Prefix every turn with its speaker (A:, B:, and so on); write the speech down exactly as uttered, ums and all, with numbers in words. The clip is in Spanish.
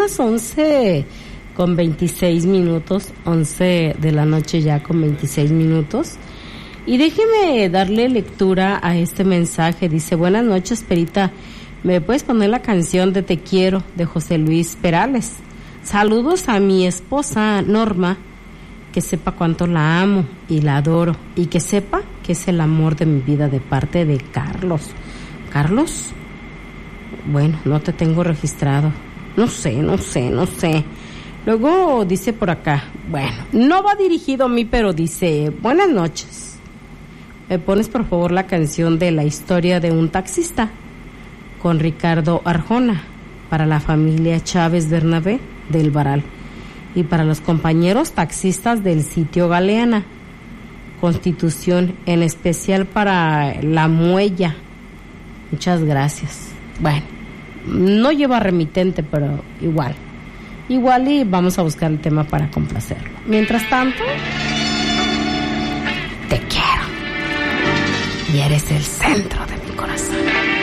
A: las once con veintiséis minutos, once de la noche ya con veintiséis minutos. Y déjeme darle lectura a este mensaje. Dice: buenas noches, Perita. ¿Me puedes poner la canción de Te Quiero de José Luis Perales? Saludos a mi esposa Norma, que sepa cuánto la amo y la adoro, y que sepa que es el amor de mi vida, de parte de Carlos. ¿Carlos? Bueno, no te tengo registrado. No sé, no sé, no sé. Luego dice por acá, bueno, no va dirigido a mí, pero dice: buenas noches. ¿Me pones por favor la canción de La historia de un taxista? Con Ricardo Arjona, para la familia Chávez Bernabé del Varal y para los compañeros taxistas del sitio Galeana, Constitución, en especial para La Muella. Muchas gracias. Bueno, no lleva remitente, pero igual, igual y vamos a buscar el tema para complacerlo. Mientras tanto, te quiero y eres el centro de mi corazón.